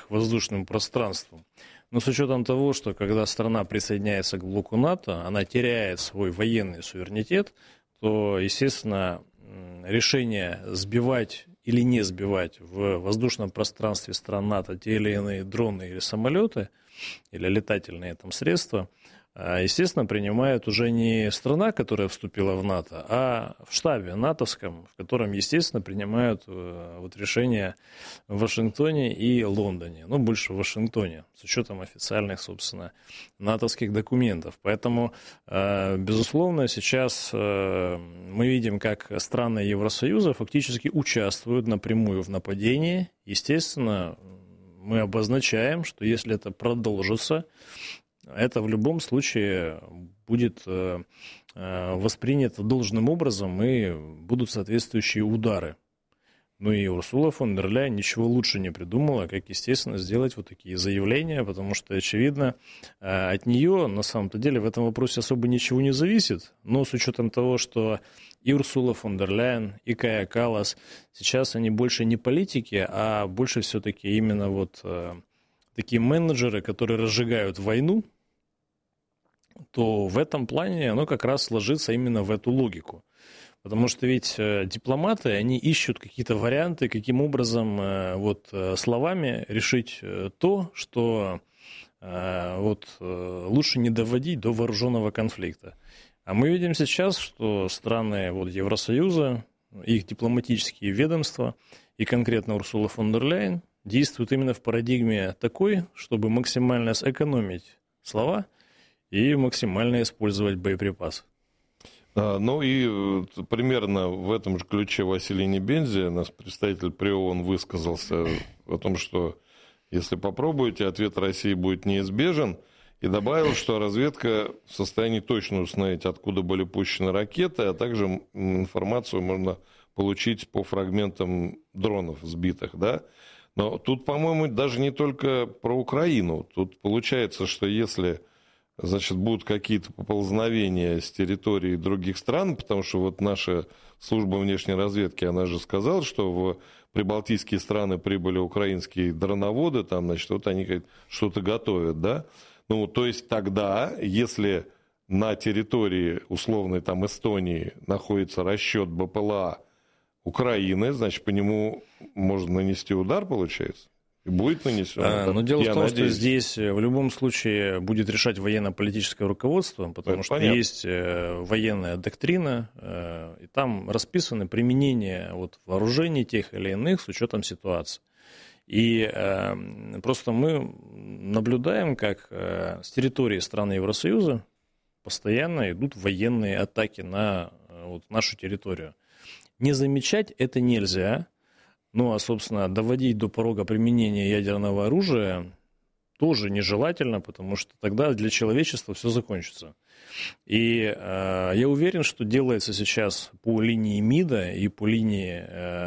их воздушным пространством. Но с учетом того, что когда страна присоединяется к блоку НАТО, она теряет свой военный суверенитет, то, естественно, решение сбивать или не сбивать в воздушном пространстве стран НАТО те или иные дроны или самолеты, или летательные там средства, естественно, принимает уже не страна, которая вступила в НАТО, а в штабе натовском, в котором, естественно, принимают вот решения в Вашингтоне и Лондоне. Ну, больше в Вашингтоне, с учетом официальных, собственно, натовских документов. Поэтому, безусловно, сейчас мы видим, как страны Евросоюза фактически участвуют напрямую в нападении. Естественно, мы обозначаем, что если это продолжится, это в любом случае будет воспринято должным образом и будут соответствующие удары. Ну и Урсула фон дер Ляйен ничего лучше не придумала, как, естественно, сделать вот такие заявления, потому что, очевидно, от нее на самом-то деле в этом вопросе особо ничего не зависит. Но с учетом того, что и Урсула фон дер Ляйен, и Кая Каллас сейчас они больше не политики, а больше все-таки именно вот такие менеджеры, которые разжигают войну, то в этом плане оно как раз ложится именно в эту логику. Потому что ведь дипломаты, они ищут какие-то варианты, каким образом вот словами решить то, что вот лучше не доводить до вооруженного конфликта. А мы видим сейчас, что страны вот Евросоюза, их дипломатические ведомства и конкретно Урсула фон дер Ляйен действуют именно в парадигме такой, чтобы максимально сэкономить слова и максимально использовать боеприпасы. Ну и примерно в этом же ключе Василий Небензи, наш представитель при ООН, высказался о том, что если попробуете, ответ России будет неизбежен, и добавил, что разведка в состоянии точно установить, откуда были пущены ракеты, а также информацию можно получить по фрагментам дронов сбитых, да? Но тут, по-моему, даже не только про Украину. Тут получается, что если, значит, будут какие-то поползновения с территории других стран, потому что вот наша служба внешней разведки, она же сказала, что в прибалтийские страны прибыли украинские дроноводы, там, значит, вот они что-то готовят, да? Ну, то есть тогда, если на территории условной там Эстонии находится расчет БПЛА Украины, значит, по нему можно нанести удар, получается? И будет нанесен. Но дело в том, что здесь в любом случае будет решать военно-политическое руководство, потому что понятно. Есть военная доктрина, и там расписаны применение вот вооружений тех или иных с учетом ситуации. И просто мы наблюдаем, как с территории стран Евросоюза постоянно идут военные атаки на вот нашу территорию. Не замечать это нельзя. Ну, а, собственно, доводить до порога применения ядерного оружия тоже нежелательно, потому что тогда для человечества все закончится. И я уверен, что делается сейчас по линии МИДа и по линии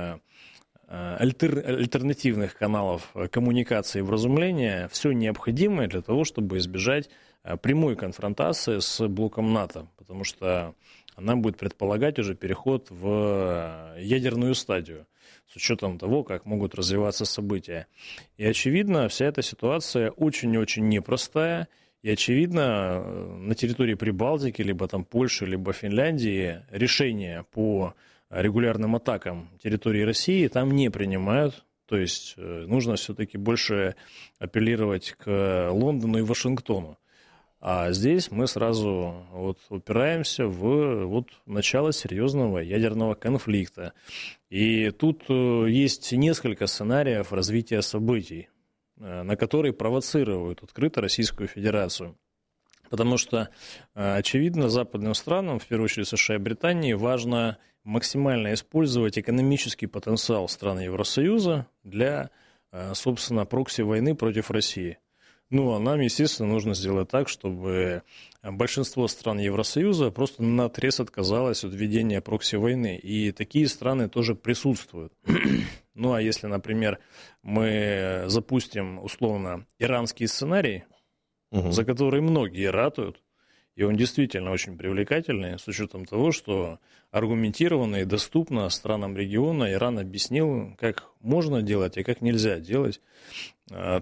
альтернативных каналов коммуникации и вразумления все необходимое для того, чтобы избежать прямой конфронтации с блоком НАТО, потому что она будет предполагать уже переход в ядерную стадию, с учетом того, как могут развиваться события. И, очевидно, вся эта ситуация очень-очень непростая, и, очевидно, на территории Прибалтики, либо там Польши, либо Финляндии решения по регулярным атакам территории России там не принимают. То есть нужно все-таки больше апеллировать к Лондону и Вашингтону. А здесь мы сразу вот упираемся в вот начало серьезного ядерного конфликта. И тут есть несколько сценариев развития событий, на которые провоцируют открыто Российскую Федерацию. Потому что, очевидно, западным странам, в первую очередь США и Британии, важно максимально использовать экономический потенциал стран Евросоюза для, собственно, прокси-войны против России. Ну, а нам, естественно, нужно сделать так, чтобы большинство стран Евросоюза просто наотрез отказалось от ведения прокси-войны. И такие страны тоже присутствуют. Ну, а если, например, мы запустим, условно, иранский сценарий, за который многие ратуют, и он действительно очень привлекательный, с учетом того, что аргументированно и доступно странам региона Иран объяснил, как можно делать и как нельзя делать,